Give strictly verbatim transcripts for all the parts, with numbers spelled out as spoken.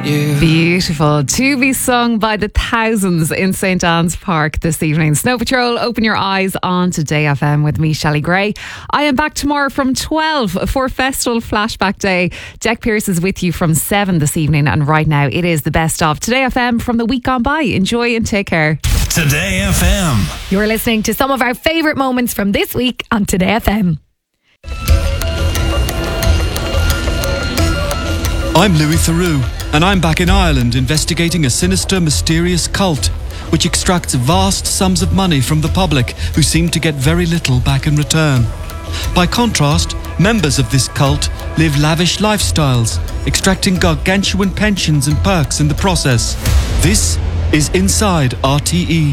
you. Beautiful. To be sung by the thousands in St Anne's Park this evening. Snow Patrol, open your eyes on Today F M with me, Shelley Gray. I am back tomorrow from twelve for Festival Flashback Day. Jack Pierce is with you from seven this evening, and right now it is the best of Today F M from the week gone by. Enjoy and take care. Today F M. You're listening to some of our favourite moments from this week on Today F M. I'm Louis Theroux, and I'm back in Ireland investigating a sinister, mysterious cult which extracts vast sums of money from the public who seem to get very little back in return. By contrast, members of this cult live lavish lifestyles, extracting gargantuan pensions and perks in the process. This is Inside R T E.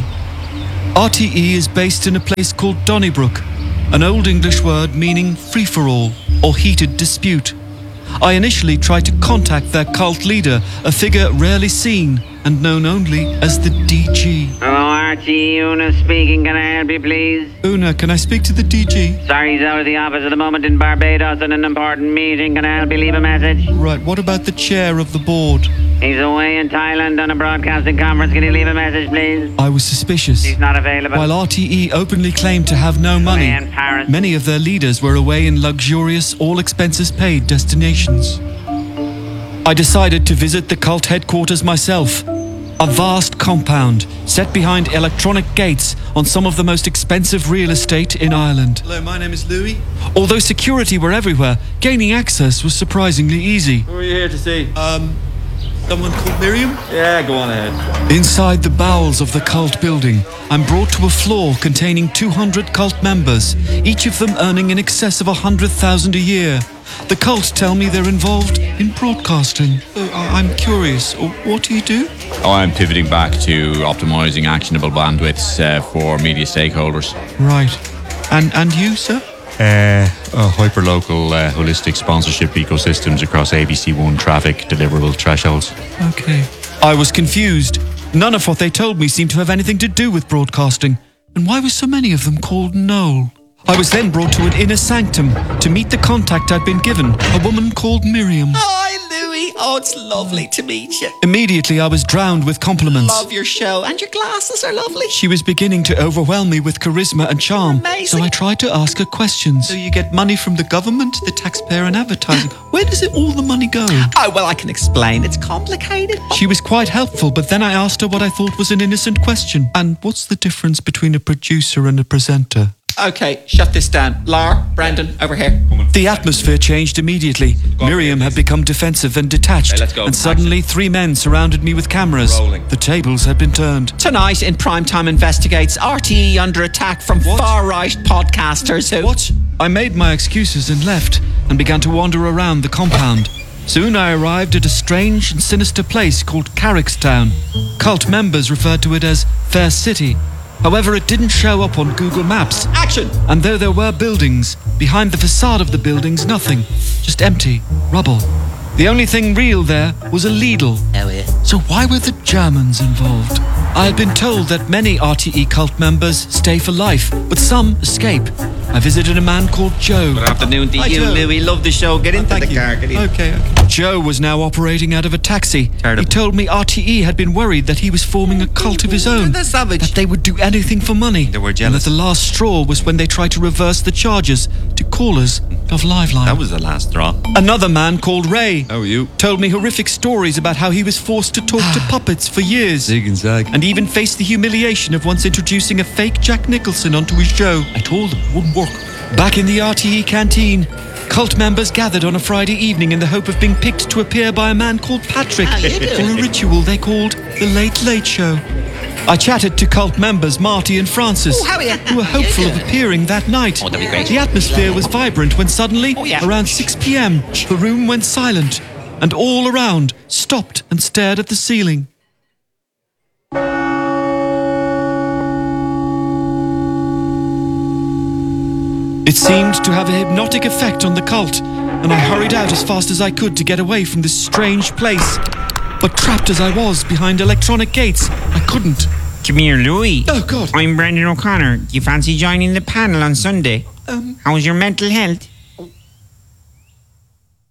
R T E is based in a place called Donnybrook, an Old English word meaning free-for-all or heated dispute. I initially tried to contact their cult leader, a figure rarely seen and known only as the D G. Hello, R T E, Una speaking. Can I help you, please? Una, can I speak to the D G? Sorry, he's out of the office at the moment in Barbados in an important meeting. Can I help you leave a message? Right, what about the chair of the board? He's away in Thailand on a broadcasting conference. Can you leave a message, please? I was suspicious. He's not available. While R T E openly claimed to have no money, Away in Paris. many of their leaders were away in luxurious, all-expenses-paid destinations. I decided to visit the cult headquarters myself. A vast compound set behind electronic gates on some of the most expensive real estate in Ireland. Hello, my name is Louis. Although security were everywhere, gaining access was surprisingly easy. Who are you here to see? Um, someone called Miriam? Yeah, go on ahead. Inside the bowels of the cult building, I'm brought to a floor containing two hundred cult members, each of them earning in excess of one hundred thousand a year. The cult tell me they're involved in broadcasting. Uh, I'm curious, what do you do? Oh, I'm pivoting back to optimising actionable bandwidths uh, for media stakeholders. Right. And and you, sir? Uh, uh, hyperlocal uh, holistic sponsorship ecosystems across A B C One traffic deliverable thresholds. Okay. I was confused. None of what they told me seemed to have anything to do with broadcasting. And why were so many of them called Noel? I was then brought to an inner sanctum to meet the contact I'd been given, a woman called Miriam. Hi, Louis. Oh, it's lovely to meet you. Immediately I was drowned with compliments. Love your show, and your glasses are lovely. She was beginning to overwhelm me with charisma and charm, Amazing. so I tried to ask her questions. So you get money from the government, the taxpayer and advertising. Where does it all the money go? Oh, well, I can explain. It's complicated. She was quite helpful, but then I asked her what I thought was an innocent question. And what's the difference between a producer and a presenter? Okay, shut this down. Lar, Brandon, over here. The atmosphere changed immediately. Miriam had become defensive and detached, Hey, let's go. and suddenly three men surrounded me with cameras. Rolling. The tables had been turned. Tonight in Primetime Investigates, R T E under attack from far-right podcasters who... What? I made my excuses and left, and began to wander around the compound. Soon I arrived at a strange and sinister place called Carrickstown. Cult members referred to it as Fair City. However, it didn't show up on Google Maps. Action! And though there were buildings, behind the facade of the buildings, nothing. Just empty rubble. The only thing real there was a Lidl. Oh, yeah. So why were the Germans involved? I had been told that many R T E cult members stay for life, but some escape. I visited a man called Joe. Good afternoon to Hi, you, Joe. Louis. Love the show. Get into Thank the you. car. Get in. Okay, okay. Joe was now operating out of a taxi. Terrible. He told me R T E had been worried that he was forming a cult of his own. They're savage. That they would do anything for money. They were And jealous. that the last straw was when they tried to reverse the charges to callers of Liveline. That was the last straw. Another man called Ray How are you? told me horrific stories about how he was forced to talk to puppets for years. Zig and zag. And even faced the humiliation of once introducing a fake Jack Nicholson onto his show. I told them it wouldn't work. Back in the R T E canteen, cult members gathered on a Friday evening in the hope of being picked to appear by a man called Patrick How you for doing? a ritual they called the Late Late Show. I chatted to cult members Marty and Francis, Oh, how are you? who were How you hopeful of doing? appearing that night. Oh, that'd be great. The atmosphere was vibrant when suddenly, Oh, yeah. around six p.m, the room went silent, and all around stopped and stared at the ceiling. It seemed to have a hypnotic effect on the cult, and I hurried out as fast as I could to get away from this strange place. But trapped as I was behind electronic gates, I couldn't. Come here, Louis. Oh, God. I'm Brendan O'Connor. Do you fancy joining the panel on Sunday? Um, How's your mental health?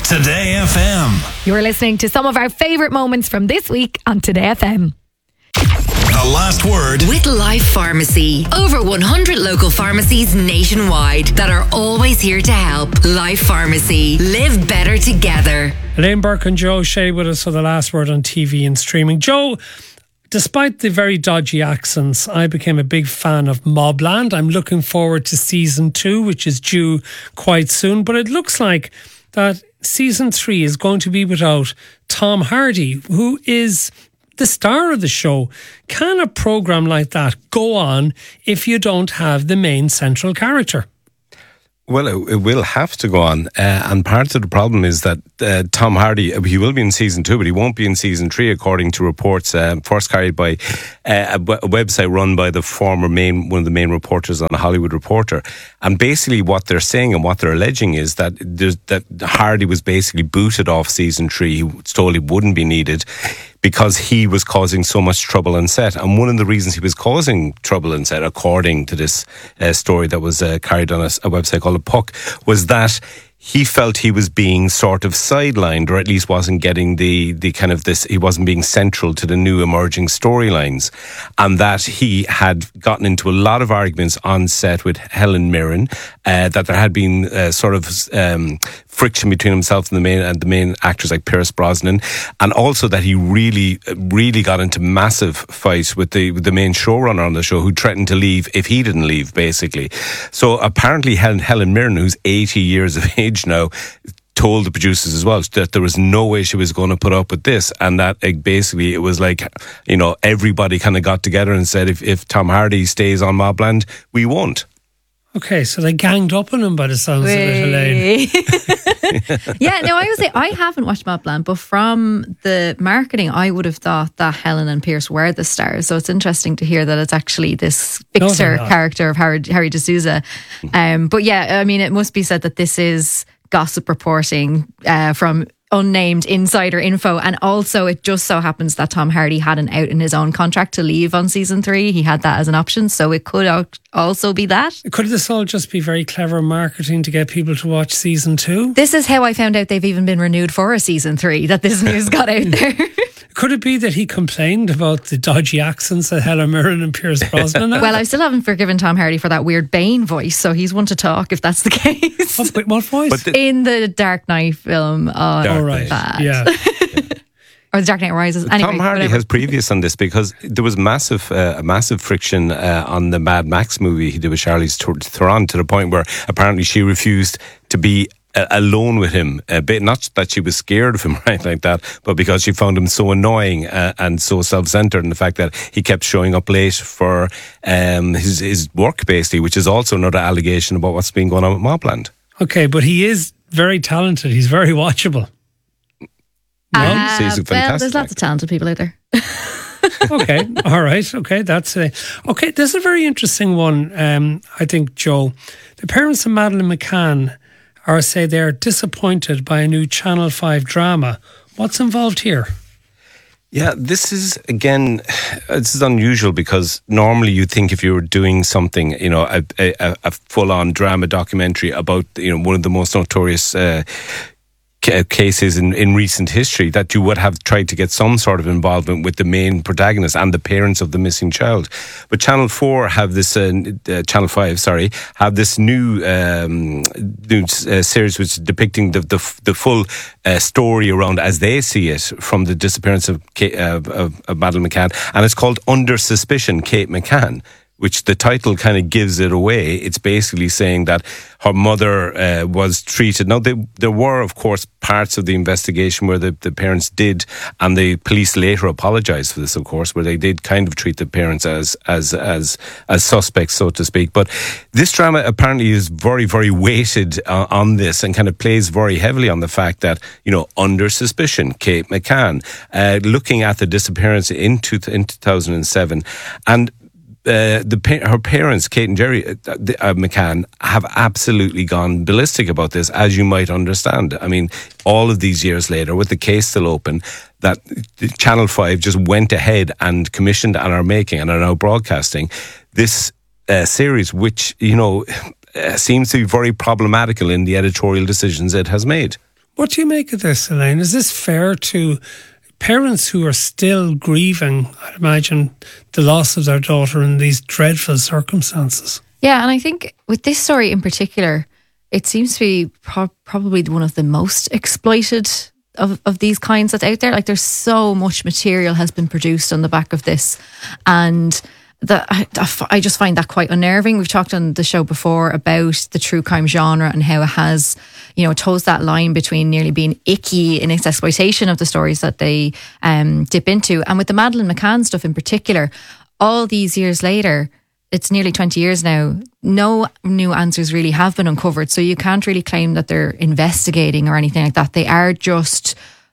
Today F M. You're listening to some of our favourite moments from this week on Today F M. The last word with Life Pharmacy. Over one hundred local pharmacies nationwide that are always here to help. Life Pharmacy. Live better together. Elaine Burke and Joe Shea with us for the last word on T V and streaming. Joe, despite the very dodgy accents, I became a big fan of Mobland. I'm looking forward to season two, which is due quite soon. But it looks like that season three is going to be without Tom Hardy, who is the star of the show. Can a programme like that go on if you don't have the main central character? Well, it, it will have to go on. Uh, and part of the problem is that uh, Tom Hardy, he will be in season two, but he won't be in season three, according to reports uh, first carried by uh, a, w- a website run by the former main, one of the main reporters on The Hollywood Reporter. And basically what they're saying and what they're alleging is that there's, that Hardy was basically booted off season three. He was told he wouldn't be needed because he was causing so much trouble on set. And one of the reasons he was causing trouble on set, according to this uh, story that was uh, carried on a, a website called The Puck, was that he felt he was being sort of sidelined, or at least wasn't getting the, the kind of this, he wasn't being central to the new emerging storylines. And that he had gotten into a lot of arguments on set with Helen Mirren, uh, that there had been uh, sort of um, friction between himself and the main and the main actors like Pierce Brosnan, and also that he really, really got into massive fights with the with the main showrunner on the show, who threatened to leave if he didn't leave, basically. So apparently Helen, Helen Mirren, who's eighty years of age now, told the producers as well that there was no way she was going to put up with this, and that like, basically it was like, you know, everybody kind of got together and said, if, if Tom Hardy stays on Mobland, we won't. Okay, so they ganged up on him by the sounds of it, Elaine. Yeah, no, I would say I haven't watched Mobland, but from the marketing, I would have thought that Helen and Pierce were the stars. So it's interesting to hear that it's actually this fixer No, character of Harry, Harry D'Souza. Um, but yeah, I mean, it must be said that this is gossip reporting uh, from unnamed insider info, and also it just so happens that Tom Hardy had an out in his own contract to leave on season three. He had that as an option, so it could al- also be that. Could this all just be very clever marketing to get people to watch season two? This is how I found out they've even been renewed for a season three, that this news got out there. Could it be that he complained about the dodgy accents that Helen Mirren and Pierce Brosnan have? Well, I still haven't forgiven Tom Hardy for that weird Bane voice, so he's one to talk if that's the case. What, what voice? The, in the Dark Knight film. Uh, Dark right. Bad. Yeah. Or the Dark Knight Rises. Anyway, Tom Hardy whatever. has previous on this, because there was massive, uh, a massive friction uh, on the Mad Max movie he did with Charlize Theron, to the point where apparently she refused to be uh, alone with him. A bit, not that she was scared of him, right, like that, but because she found him so annoying uh, and so self-centered, and the fact that he kept showing up late for um, his his work, basically, which is also another allegation about what's been going on with Mobland. Okay, but he is very talented. He's very watchable. No, Uh, so he's a well, fantastic there's lots of talented people out there. Okay, all right. Okay, that's a, okay. This is a very interesting one. Um, I think, Joe, the parents of Madeleine McCann are say they're disappointed by a new Channel Five drama. What's involved here? Yeah, this is, again, this is unusual, because normally you think if you were doing something, you know, a, a, a full-on drama documentary about, you know, one of the most notorious uh, cases in, in recent history, that you would have tried to get some sort of involvement with the main protagonist and the parents of the missing child. But Channel four have this, uh, uh, Channel five, sorry, have this new, um, new uh, series which is depicting the the, the full uh, story around, as they see it, from the disappearance of, Kate, uh, of, of Madeleine McCann. And it's called Under Suspicion, Kate McCann, which the title kind of gives it away. It's basically saying that her mother uh, was treated. Now, they, there were, of course, parts of the investigation where the, the parents did, and the police later apologised for this, of course, where they did kind of treat the parents as as as as suspects, so to speak. But this drama apparently is very, very weighted uh, on this, and kind of plays very heavily on the fact that, you know, Under Suspicion, Kate McCann, uh, looking at the disappearance in, two, in two thousand seven, and Uh, the her parents, Kate and Jerry uh, uh, McCann, have absolutely gone ballistic about this, as you might understand. I mean, all of these years later, with the case still open, that Channel five just went ahead and commissioned and are making and are now broadcasting this uh, series, which, you know, uh, seems to be very problematical in the editorial decisions it has made. What do you make of this, Elaine? Is this fair to parents who are still grieving, I'd imagine, the loss of their daughter in these dreadful circumstances? Yeah, and I think with this story in particular, it seems to be pro- probably one of the most exploited of, of these kinds that's out there. Like, there's so much material has been produced on the back of this, and the, I, I just find that quite unnerving. We've talked on the show before about the true crime genre and how it has, you know, it toes that line between nearly being icky in its exploitation of the stories that they um, dip into. And with the Madeleine McCann stuff in particular, all these years later, it's nearly twenty years now, no new answers really have been uncovered. So you can't really claim that they're investigating or anything like that. They are just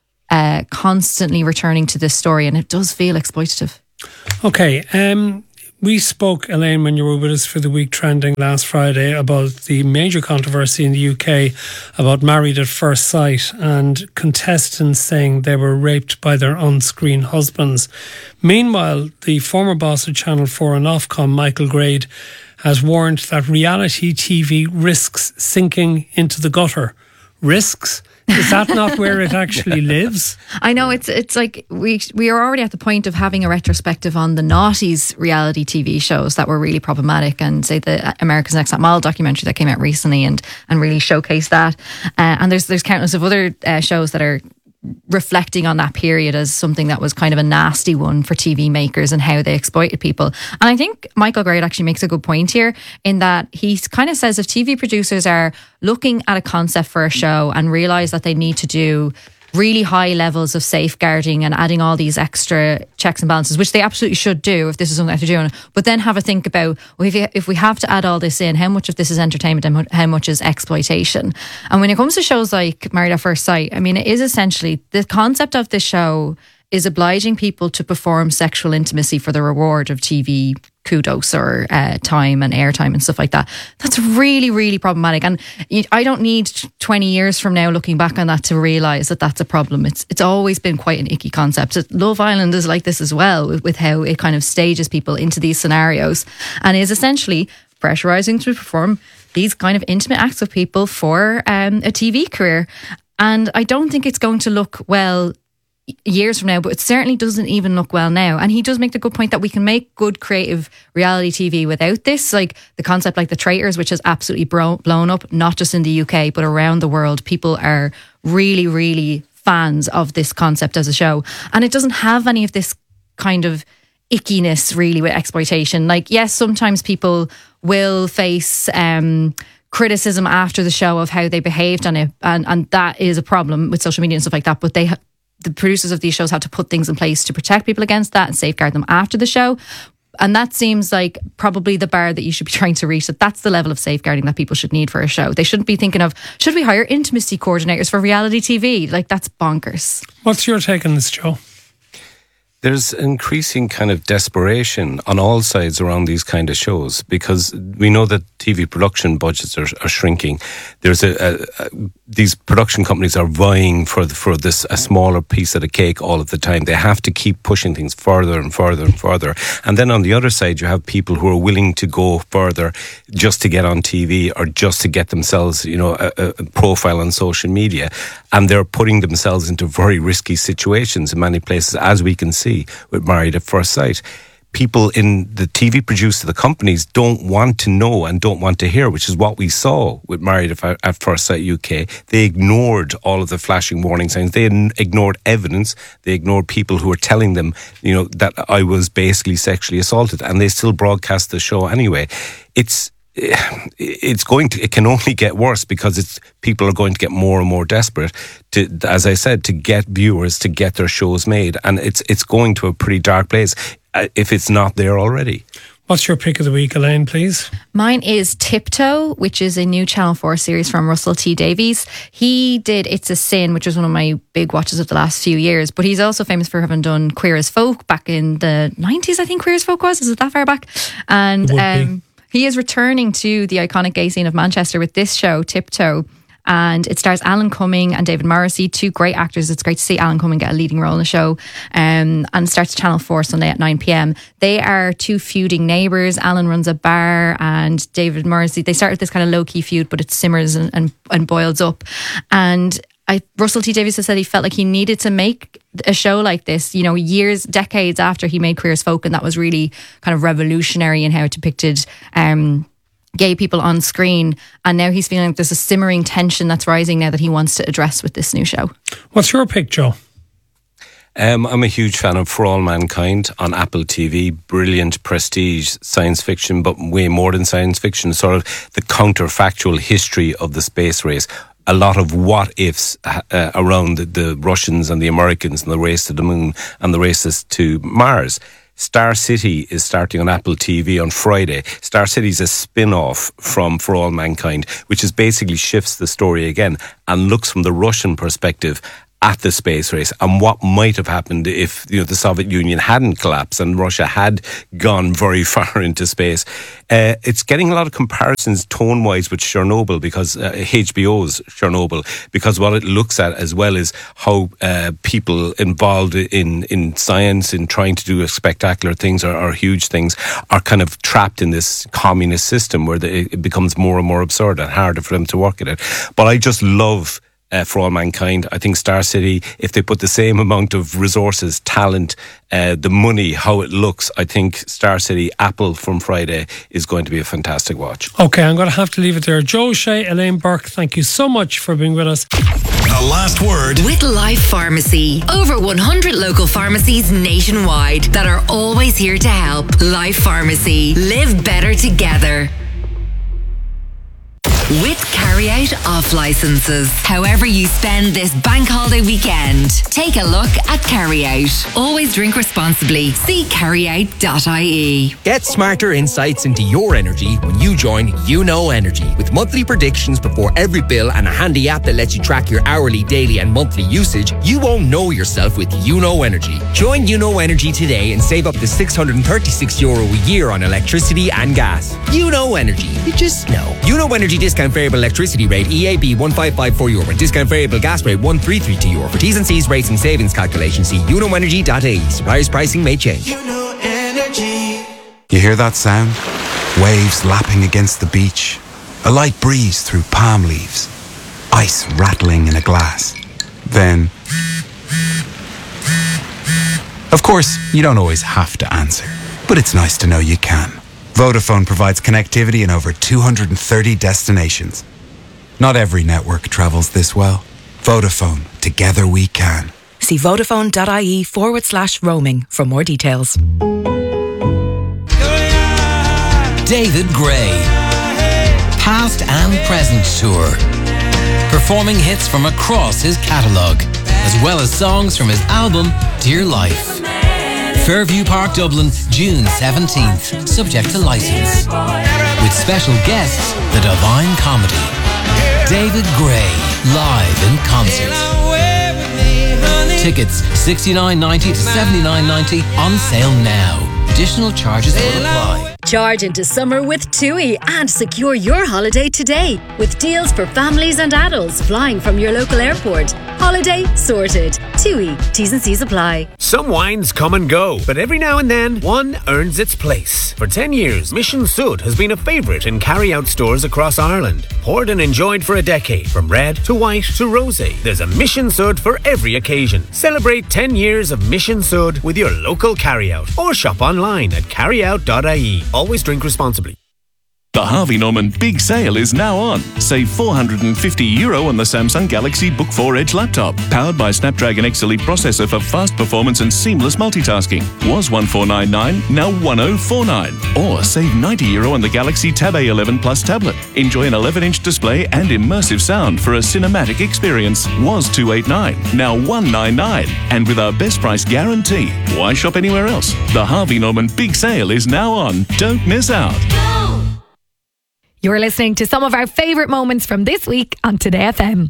uh, constantly returning to this story, and it does feel exploitative. Okay, um, we spoke, Elaine, when you were with us for the Week Trending last Friday about the major controversy in the U K about Married at First Sight and contestants saying they were raped by their on-screen husbands. Meanwhile, the former boss of Channel four and Ofcom, Michael Grade, has warned that reality T V risks sinking into the gutter. Risks? Is that not where it actually lives? I know, it's it's like we we are already at the point of having a retrospective on the noughties reality T V shows that were really problematic, and say the America's Next Top Model documentary that came out recently and and really showcased that. Uh, and there's there's countless of other uh, shows that are reflecting on that period as something that was kind of a nasty one for T V makers and how they exploited people. And I think Michael Grade actually makes a good point here in that he kind of says if T V producers are looking at a concept for a show and realise that they need to do really high levels of safeguarding and adding all these extra checks and balances, which they absolutely should do if this is something that they're doing, but then have a think about, well, if, you, if we have to add all this in, how much of this is entertainment and how much is exploitation? And when it comes to shows like Married at First Sight, I mean, it is essentially, the concept of this show is obliging people to perform sexual intimacy for the reward of T V kudos or uh, time and airtime and stuff like that. That's really, really problematic. And I don't need twenty years from now looking back on that to realise that that's a problem. It's it's always been quite an icky concept. Love Island is like this as well, with, with how it kind of stages people into these scenarios and is essentially pressurising to perform these kind of intimate acts of people for um, a T V career. And I don't think it's going to look well years from now, but it certainly doesn't even look well now. And he does make the good point that we can make good creative reality T V without this, like the concept like The Traitors, which has absolutely bro- blown up, not just in the U K but around the world. People are really, really fans of this concept as a show, and it doesn't have any of this kind of ickiness really with exploitation. Like, yes, sometimes people will face um criticism after the show of how they behaved on it, and, and that is a problem with social media and stuff like that, but they ha- the producers of these shows have to put things in place to protect people against that and safeguard them after the show. And that seems like probably the bar that you should be trying to reach, that that's the level of safeguarding that people should need for a show. They shouldn't be thinking of, should we hire intimacy coordinators for reality T V? Like, that's bonkers. What's your take on this, Joe? There's increasing kind of desperation on all sides around these kind of shows, because we know that T V production budgets are, are shrinking. There's a, a, a these production companies are vying for the, for this a smaller piece of the cake all of the time. They have to keep pushing things further and further and further. And then on the other side, you have people who are willing to go further just to get on T V or just to get themselves, you know, a, a profile on social media, and they're putting themselves into very risky situations in many places, as we can see with Married at First Sight. People in the T V producer, the companies, don't want to know and don't want to hear, which is what we saw with Married at First Sight U K. They ignored all of the flashing warning signs. They ignored evidence. They ignored people who were telling them, you know, that I was basically sexually assaulted, and they still broadcast the show anyway. It's it's going to, it can only get worse, because it's, people are going to get more and more desperate to, as I said, to get viewers, to get their shows made. And it's, it's going to a pretty dark place if it's not there already. What's your pick of the week, Elaine, please? Mine is Tiptoe, which is a new Channel four series from Russell T Davies. He did It's a Sin, which was one of my big watches of the last few years, but he's also famous for having done Queer as Folk back in the nineties, I think Queer as Folk was. Is it that far back? And um, he is returning to the iconic gay scene of Manchester with this show, Tiptoe. And it stars Alan Cumming and David Morrissey, two great actors. It's great to see Alan Cumming get a leading role in the show. Um, and it starts Channel four Sunday at nine p.m. They are two feuding neighbours. Alan runs a bar and David Morrissey, they started this kind of low-key feud, but it simmers and, and, and boils up. And I, Russell T Davies has said he felt like he needed to make a show like this, you know, years, decades after he made Queer as Folk, and that was really kind of revolutionary in how it depicted um, gay people on screen. And now he's feeling like there's a simmering tension that's rising now that he wants to address with this new show. What's your pick, Joe? Um, I'm a huge fan of For All Mankind on Apple T V. Brilliant prestige science fiction, but way more than science fiction. Sort of the counterfactual history of the space race. A lot of what ifs uh, around the, the Russians and the Americans and the race to the moon and the races to Mars. Star City is starting on Apple T V on Friday. Star City is a spin-off from For All Mankind, which is basically shifts the story again and looks from the Russian perspective at the space race and what might have happened if, you know, the Soviet Union hadn't collapsed and Russia had gone very far into space. Uh, it's getting a lot of comparisons tone-wise with Chernobyl, because uh, H B O's Chernobyl, because what it looks at as well is how uh, people involved in, in science, in trying to do spectacular things or, or huge things, are kind of trapped in this communist system where the, it becomes more and more absurd and harder for them to work at it. But I just love Uh, For All Mankind. I think Star City, if they put the same amount of resources, talent, uh, the money, how it looks, I think Star City, Apple from Friday, is going to be a fantastic watch. Okay, I'm going to have to leave it there. Joe Shea, Elaine Burke, thank you so much for being with us. The last word with Life Pharmacy. Over one hundred local pharmacies nationwide that are always here to help. Life Pharmacy. Live better together. With carry-out off licenses. However you spend this bank holiday weekend, take a look at Carry-Out. Always drink responsibly. See carryout dot I E. Get smarter insights into your energy when you join You Know Energy. With monthly predictions before every bill and a handy app that lets you track your hourly, daily and monthly usage, you won't know yourself with You Know Energy. Join You Know Energy today and save up to six hundred thirty-six euro a year on electricity and gas. You Know Energy. You just know. You Know Energy discount variable electricity rate E A B one five five four euro and discount variable gas rate one three three two euro. For T's and C's, rates and savings calculations, see you know energy dot I E. Suppliers pricing may change. You Know Energy. You hear that sound? Waves lapping against the beach. A light breeze through palm leaves. Ice rattling in a glass. Then, of course, you don't always have to answer, but it's nice to know you can. Vodafone provides connectivity in over two hundred thirty destinations. Not every network travels this well. Vodafone, together we can. See vodafone dot I E forward slash roaming for more details. David Gray. Past and present tour. Performing hits from across his catalogue, as well as songs from his album Dear Life. Fairview Park, Dublin, June seventeenth, subject to licence. With special guests, The Divine Comedy. David Gray, live in concert. Tickets sixty-nine ninety to seventy-nine ninety, on sale now. Additional charges will apply. Charge into summer with TUI and secure your holiday today with deals for families and adults flying from your local airport. Holiday sorted. TUI. T's and C's apply. Some wines come and go, but every now and then, one earns its place. For ten years, Mission Sud has been a favourite in carry-out stores across Ireland. Poured and enjoyed for a decade, from red to white to rosé. There's a Mission Sud for every occasion. Celebrate ten years of Mission Sud with your local carry-out or shop online at carryout dot I E. Always drink responsibly. The Harvey Norman Big Sale is now on. Save four hundred fifty euro on the Samsung Galaxy Book four Edge laptop. Powered by Snapdragon X Elite processor for fast performance and seamless multitasking. Was one four nine nine, now one oh four nine. Or save ninety euro on the Galaxy Tab A eleven Plus tablet. Enjoy an eleven inch display and immersive sound for a cinematic experience. Was two eight nine, now one nine nine. And with our best price guarantee, why shop anywhere else? The Harvey Norman Big Sale is now on. Don't miss out. You're listening to some of our favourite moments from this week on Today F M.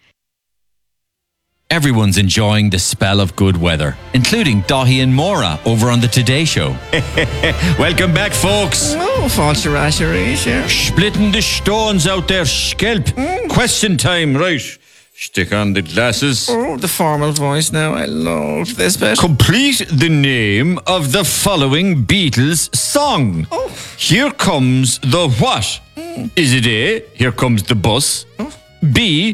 Everyone's enjoying the spell of good weather, including Dahi and Maura over on the Today Show. Welcome back, folks. Oh, false yeah. Splitting the stones out there, Skelp. Mm. Question time, right? Stick on the glasses. Oh, the formal voice now. I love this bit. Complete the name of the following Beatles song. Oh. Here comes the what? Mm. Is it A, Here Comes the Bus? Oh. B,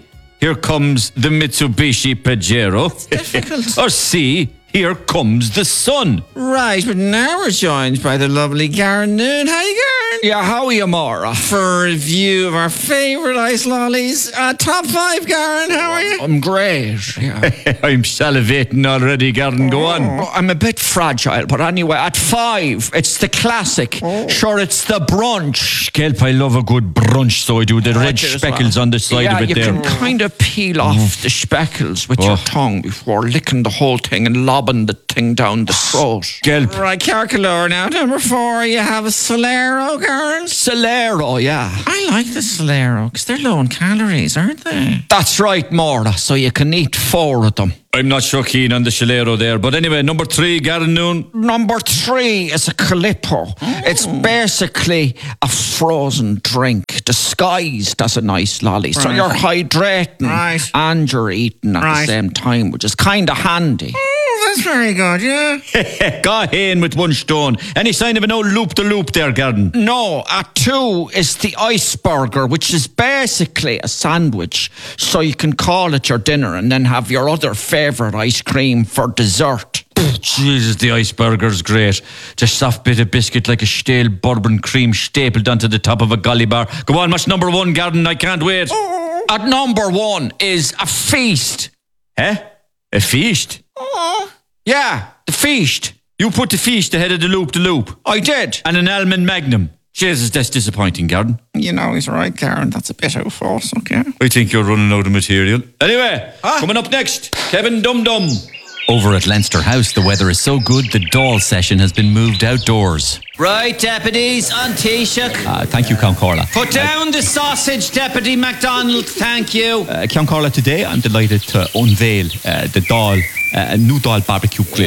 here comes the Mitsubishi Pajero. difficult. Or C, here comes the sun. Right, but now we're joined by the lovely Garen Noon. How you, Garen? Yeah, how are you, Mara? For a review of our favourite ice lollies. Uh, top five, Garen, how are you? I'm great. Yeah. I'm salivating already, Garen. Go on. Oh, I'm a bit fragile, but anyway, at five, it's the classic. Oh. Sure, it's the brunch. Kelp, I love a good brunch, so I do. The I red do as speckles well. on the side yeah, of it you there. can kind of peel off the speckles with your Oh. tongue before licking the whole thing and lobbing the thing down the throat. Kelp. Right, calculor now. Number four, you have a Solero, Garen. Solero, yeah. I like the Solero because they're low in calories, aren't they? That's right, Mara. So you can eat four of them. I'm not so keen on the Solero there. But anyway, number three, Garen Noon. Number three is a Calippo. It's basically a frozen drink disguised as a nice lolly. So Right. you're hydrating Right. and you're eating at Right. the same time, which is kind of handy. That's very good, yeah. Go ahead with one stone. Any sign of an old loop-the-loop there, Gordon? No, at two is the iceburger, which is basically a sandwich. So you can call it your dinner and then have your other favourite ice cream for dessert. Jesus, the iceburger's great. Just soft bit of biscuit like a stale bourbon cream stapled onto the top of a golly bar. Go on, what's number one, Gordon? I can't wait. At number one is a feast. Eh? A feast? Yeah, the feast. You put the feast ahead of the loop-the-loop. I did. And an almond magnum. Jesus, that's disappointing, Gordon. You know, he's right, Karen. That's a bit out of force, okay? I think you're running out of material. Anyway, coming up next, Kevin Dum Dum. Over at Leinster House, the weather is so good the Dáil session has been moved outdoors. Right, deputies, on Taoiseach. Uh, thank you, Count Corla. Put down the sausage, Deputy MacDonald. Thank you. Uh, Count Corla, today I'm delighted to unveil uh, the Dáil, uh, new Dáil barbecue grill.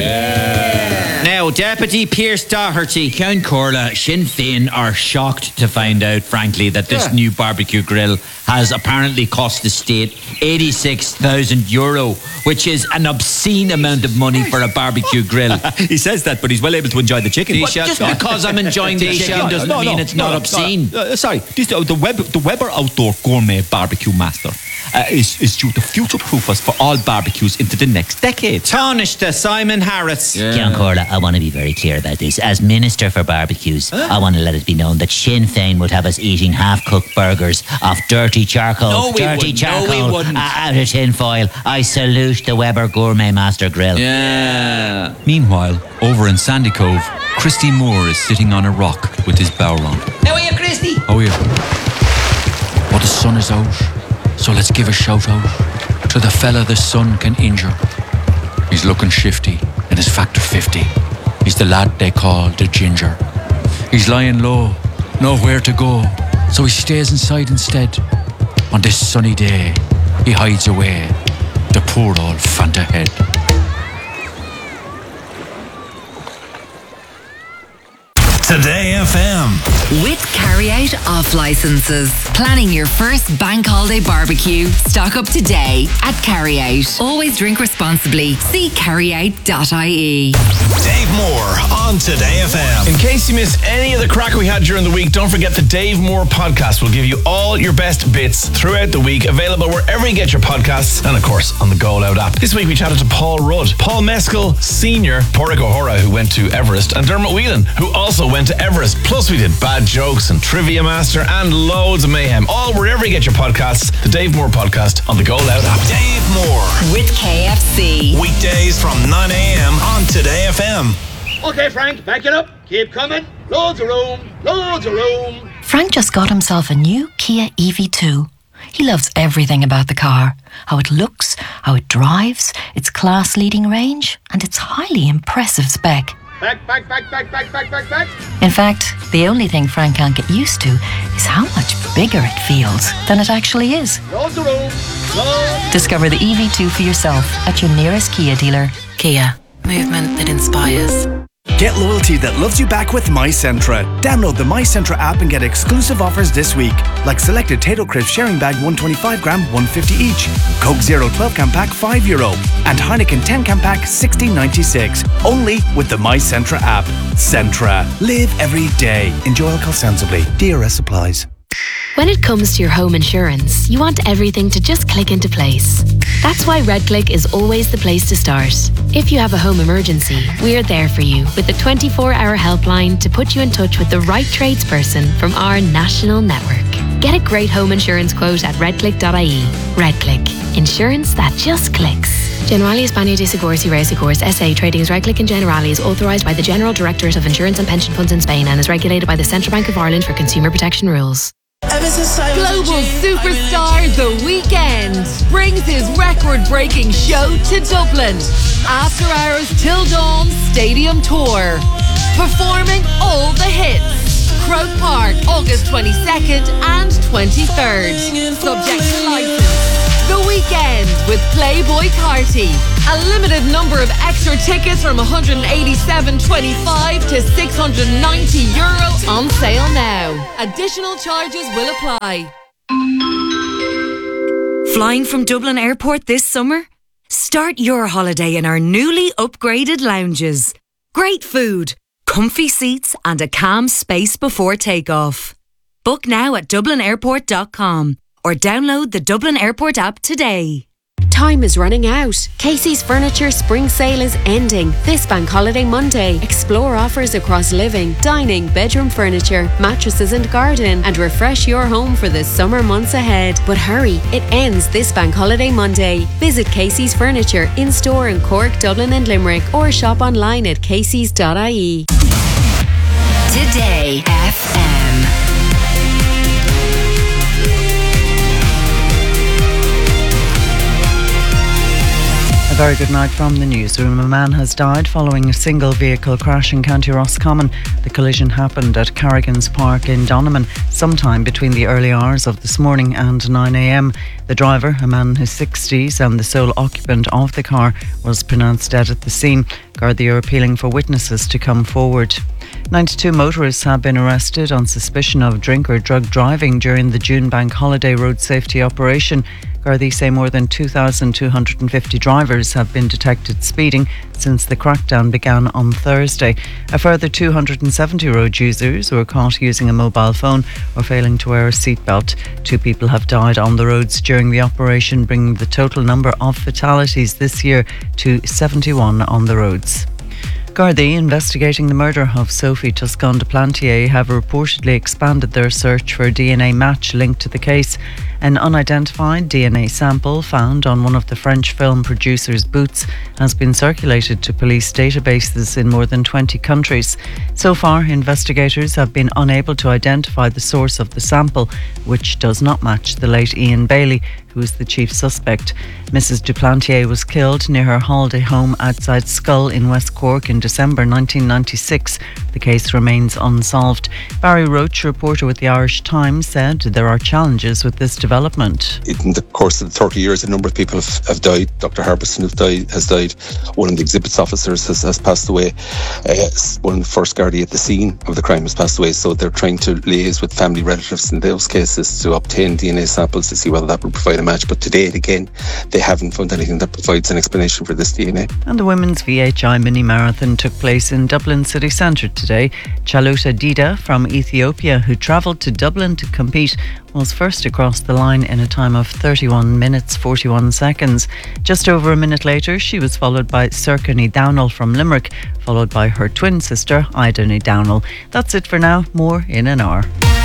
Now, Deputy Pierce Doherty. Count Corla, Sinn Féin are shocked to find out, frankly, that this Yeah. new barbecue grill has apparently cost the state eighty-six thousand euro, which is an obscene amount of money for a barbecue grill. He says that, but he's well able to enjoy the chicken. But just because I'm enjoying the chicken doesn't No, no, mean it's no, not no, obscene. no, uh, sorry, this, uh, the, Web, the Weber Outdoor Gourmet Barbecue Master uh, is, is due to future-proof us for all barbecues into the next decade. Taoiseach Simon Harris. Count Corla, I want to be very clear about this. As Minister for Barbecues, I want to let it be known that Sinn Féin would have us eating half-cooked burgers off dirty charcoal. No, we dirty wouldn't. No, charcoal we wouldn't. uh, out of tin foil. I salute the Weber Gourmet Master Grill. Yeah. Meanwhile, over in Sandy Cove, Christy Moore is sitting on a rock with his bower on. How are you, Christy? Oh yeah. Well, the sun is out, so let's give a shout out to the fella the sun can injure. He's looking shifty and his factor fifty. He's the lad they call the Ginger. He's lying low, nowhere to go, so he stays inside instead. On this sunny day, he hides away, the poor old Fanta head. Today F M. With carry-out off licenses. Planning your first bank holiday barbecue. Stock up today at Carryout. Always drink responsibly. See carryout dot I E. Dave Moore on Today F M. In case you missed any of the crack we had during the week, don't forget the Dave Moore podcast will give you all your best bits throughout the week, available wherever you get your podcasts and, of course, on the Go Loud app. This week we chatted to Paul Rudd, Paul Mescal Senior, Porrick O'Hara, who went to Everest, and Dermot Whelan, who also went to Everest. Plus, we did bad jokes and Trivia Master and loads of mayhem. All wherever you get your podcasts. The Dave Moore podcast on the Go Loud app. Dave Moore. With K F C. Weekdays from nine a.m. on Today F M. Okay, Frank, back it up. Keep coming. Loads of room. Loads of room. Frank just got himself a new Kia E V two. He loves everything about the car. How it looks, how it drives, its class-leading range, and its highly impressive spec. Back, back, back, back, back, back, back, back. In fact, the only thing Frank can't get used to is how much bigger it feels than it actually is. Loads of room. Loads. Discover the E V two for yourself at your nearest Kia dealer. Kia, movement that inspires. Get loyalty that loves you back with MyCentra. Download the MyCentra app and get exclusive offers this week, like selected Tato Crisp sharing bag one twenty-five gram, one fifty each, Coke Zero twelve can pack five euro, and Heineken ten can pack sixteen ninety-six. Only with the MyCentra app. Centra. Live every day. Enjoy alcohol sensibly. D R S applies. When it comes to your home insurance, you want everything to just click into place. That's why RedClick is always the place to start. If you have a home emergency, we're there for you with a twenty-four hour helpline to put you in touch with the right tradesperson from our national network. Get a great home insurance quote at redclick dot I E. RedClick. Insurance that just clicks. Generali España de Seguros y Reasegurs S A trading as RedClick and Generali is authorised by the General Directorate of Insurance and Pension Funds in Spain and is regulated by the Central Bank of Ireland for consumer protection rules. Global superstar The Weeknd brings his record-breaking show to Dublin. After Hours Till Dawn Stadium Tour. Performing all the hits. Croke Park, August twenty-second and twenty-third. Subject to license. The Weeknd with Playboy Carti. A limited number of extra tickets from one hundred eighty-seven twenty-five to six hundred ninety euro on sale now. Additional charges will apply. Flying from Dublin Airport this summer? Start your holiday in our newly upgraded lounges. Great food, comfy seats and a calm space before takeoff. Book now at dublin airport dot com. Or download the Dublin Airport app today. Time is running out. Casey's Furniture Spring Sale is ending this Bank Holiday Monday. Explore offers across living, dining, bedroom furniture, mattresses and garden, and refresh your home for the summer months ahead. But hurry, it ends this Bank Holiday Monday. Visit Casey's Furniture in-store in Cork, Dublin and Limerick, or shop online at caseys dot I E. Today F M. Very good night from the newsroom. A man has died following a single vehicle crash in County Roscommon. The collision happened at Carrigan's Park in Doneman sometime between the early hours of this morning and nine a m. The driver, a man in his sixties and the sole occupant of the car, was pronounced dead at the scene. Gardaí are appealing for witnesses to come forward. ninety-two motorists have been arrested on suspicion of drink or drug driving during the June Bank Holiday road safety operation. Gardaí say more than two thousand two hundred fifty drivers have been detected speeding since the crackdown began on Thursday. A further two hundred seventy road users were caught using a mobile phone or failing to wear a seatbelt. Two people have died on the roads during the operation, bringing the total number of fatalities this year to seventy-one on the roads. Gardaí, investigating the murder of Sophie Toscan de Plantier, have reportedly expanded their search for a D N A match linked to the case. An unidentified D N A sample found on one of the French film producer's boots has been circulated to police databases in more than twenty countries. So far, investigators have been unable to identify the source of the sample, which does not match the late Ian Bailey, who is the chief suspect. Missus Duplantier was killed near her holiday home outside Scull in West Cork in December nineteen ninety-six. The case remains unsolved. Barry Roach, reporter with the Irish Times, said there are challenges with this development. In the course of the thirty years, a number of people have, have died. Doctor Harbison have died, has died. One of the exhibits officers has, has passed away. Uh, one of the first Gardaí at the scene of the crime has passed away. So they're trying to liaise with family relatives in those cases to obtain D N A samples to see whether that will provide a match. But to date, again, they haven't found anything that provides an explanation for this D N A. And the Women's V H I Mini Marathon took place in Dublin city centre today. Chaluta Dida from Ethiopia, who travelled to Dublin to compete, was first across the line in a time of thirty-one minutes forty-one seconds. Just over a minute later, she was followed by Serkany Downall from Limerick, followed by her twin sister, Idony Downall. That's it for now. More in an hour.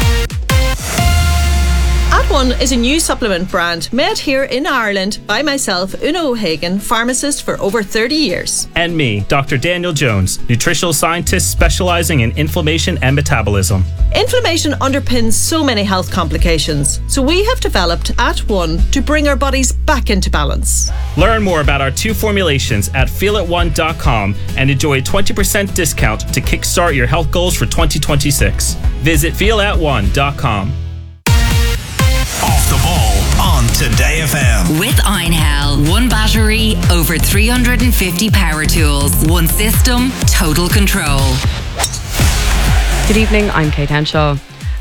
At One is a new supplement brand made here in Ireland by myself, Una O'Hagan, pharmacist for over thirty years. And me, Doctor Daniel Jones, nutritional scientist specialising in inflammation and metabolism. Inflammation underpins so many health complications, so we have developed At One to bring our bodies back into balance. Learn more about our two formulations at feel it one dot com and enjoy a twenty percent discount to kickstart your health goals for twenty twenty-six. Visit feel at one dot com. Off the ball on Today F M. With Einhell, one battery, over three hundred fifty power tools, one system, total control. Good evening, I'm Kate Henshaw.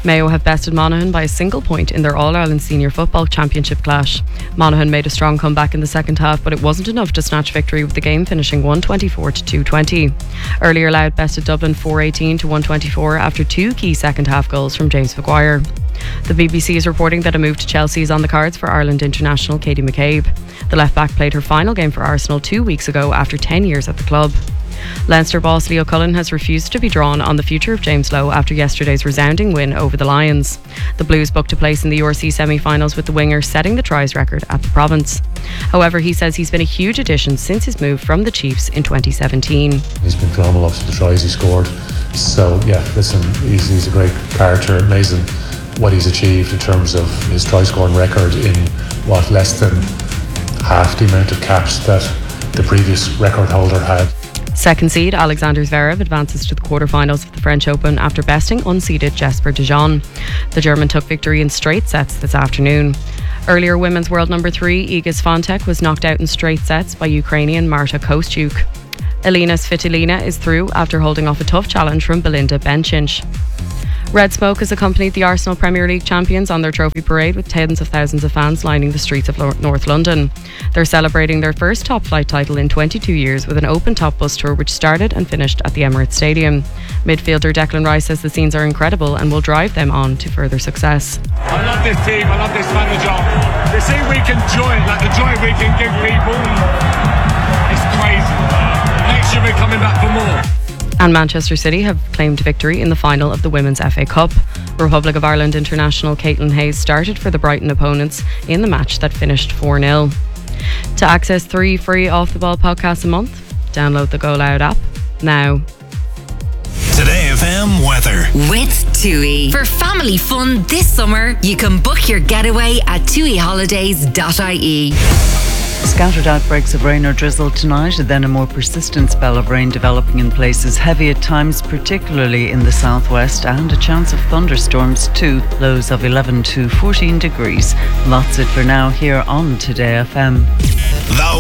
Mayo have bested Monaghan by a single point in their All-Ireland Senior Football Championship clash. Monaghan made a strong comeback in the second half, but it wasn't enough to snatch victory, with the game finishing one twenty-four to two twenty. Earlier Louth bested Dublin four eighteen to one twenty-four after two key second half goals from James Maguire. The B B C is reporting that a move to Chelsea is on the cards for Ireland international Katie McCabe. The left-back played her final game for Arsenal two weeks ago after ten years at the club. Leinster boss Leo Cullen has refused to be drawn on the future of James Lowe after yesterday's resounding win over the Lions. The Blues booked a place in the U R C semi-finals, with the winger setting the tries record at the province. However, he says he's been a huge addition since his move from the Chiefs in twenty seventeen. He's been phenomenal after the tries he scored. So yeah, listen, he's, he's a great character. Amazing what he's achieved in terms of his try scoring record in what, less than half the amount of caps that the previous record holder had. Second seed Alexander Zverev advances to the quarterfinals of the French Open after besting unseeded Jesper de Jong. The German took victory in straight sets this afternoon. Earlier, women's world number three Iga Swiatek was knocked out in straight sets by Ukrainian Marta Kostyuk. Elina Svitolina is through after holding off a tough challenge from Belinda Bencic. Red Smoke has accompanied the Arsenal Premier League champions on their trophy parade, with tens of thousands of fans lining the streets of North London. They're celebrating their first top flight title in twenty-two years with an open top bus tour which started and finished at the Emirates Stadium. Midfielder Declan Rice says the scenes are incredible and will drive them on to further success. I love this team, I love this manager. The thing we can joy, like the joy we can give people, it's crazy. Next year we're coming back for more. And Manchester City have claimed victory in the final of the Women's F A Cup. Republic of Ireland international Caitlin Hayes started for the Brighton opponents in the match that finished four nil. To access three free Off The Ball podcasts a month, download the Go Loud app now. Today F M weather. With TUI. For family fun this summer, you can book your getaway at tui holidays dot I E. Scattered outbreaks of rain or drizzle tonight, and then a more persistent spell of rain developing in places heavy at times, particularly in the southwest, and a chance of thunderstorms too. Lows of eleven to fourteen degrees. That's it for now here on Today F M. The